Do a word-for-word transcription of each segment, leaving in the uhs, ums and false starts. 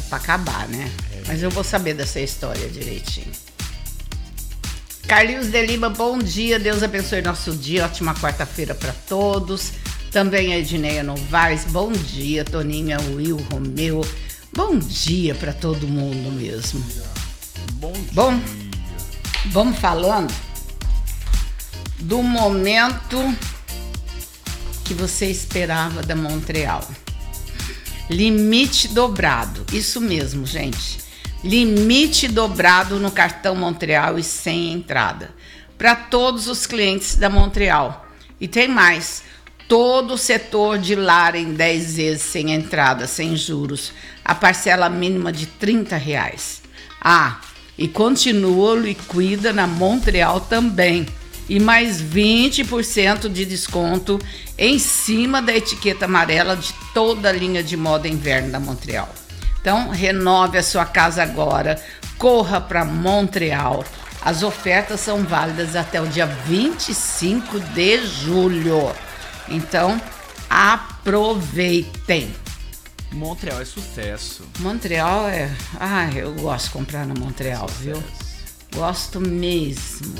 pra acabar, né? Mas eu vou saber dessa história direitinho. Carlinhos de Lima, bom dia. Deus abençoe nosso dia. Ótima quarta-feira pra todos. Também a Edneia Novaes, bom dia. Toninha, Will, Romeu, bom dia pra todo mundo mesmo. Bom dia. Bom, vamos falando do momento que você esperava da Montreal. Limite dobrado, isso mesmo, gente. Limite dobrado no cartão Montreal e sem entrada para todos os clientes da Montreal. E tem mais, todo o setor de lar em dez vezes sem entrada, sem juros, a parcela mínima de trinta reais. Ah, e continua liquida na Montreal também. E mais vinte por cento de desconto em cima da etiqueta amarela de toda a linha de moda inverno da Montreal. Então, renove a sua casa agora, corra para Montreal. As ofertas são válidas até o dia vinte e cinco de julho. Então, aproveitem. Montreal é sucesso. Montreal é... Ah, eu gosto de comprar na Montreal, é viu? Gosto mesmo.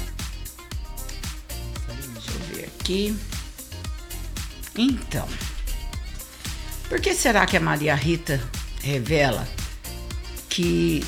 Aqui. Então, por que será que a Maria Rita revela que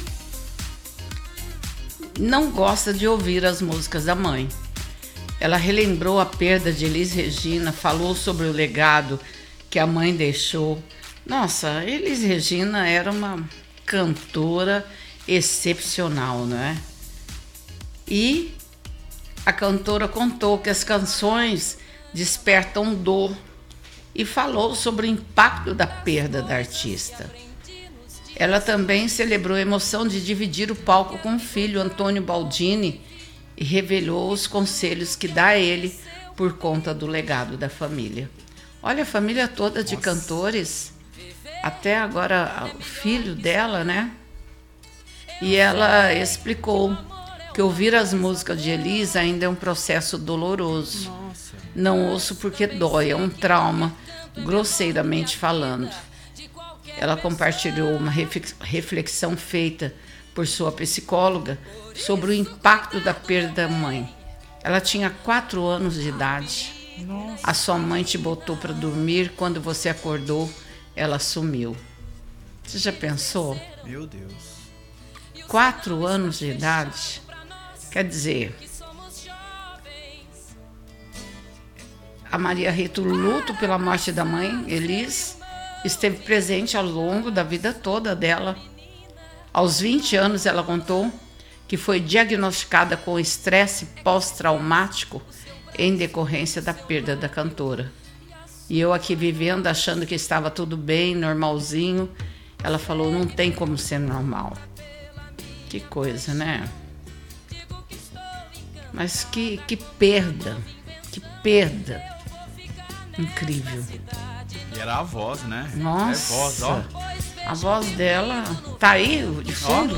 não gosta de ouvir as músicas da mãe? Ela relembrou a perda de Elis Regina, falou sobre o legado que a mãe deixou. Nossa, Elis Regina era uma cantora excepcional, não é? E a cantora contou que as canções despertam dor e falou sobre o impacto da perda da artista. Ela também celebrou a emoção de dividir o palco com o filho, Antônio Baldini, e revelou os conselhos que dá a ele por conta do legado da família. Olha, a família toda de Nossa. Cantores, até agora o filho dela, né? E ela explicou que ouvir as músicas de Elis ainda é um processo doloroso. Nossa. Não ouço porque dói, é um trauma, grosseiramente falando. Ela compartilhou uma reflexão feita por sua psicóloga sobre o impacto da perda da mãe. Ela tinha quatro anos de idade. Nossa. A sua mãe te botou para dormir, quando você acordou, ela sumiu. Você já pensou? Meu Deus. Quatro anos de idade? Quer dizer, a Maria Rita, o luto pela morte da mãe, Elis, esteve presente ao longo da vida toda dela. Aos vinte anos, ela contou que foi diagnosticada com estresse pós-traumático em decorrência da perda da cantora. E eu aqui vivendo, achando que estava tudo bem, normalzinho, ela falou, não tem como ser normal. Que coisa, né? Mas que, que perda, que perda. Incrível. E era a voz, né? Nossa. É voz, ó. A voz dela tá aí, de fundo?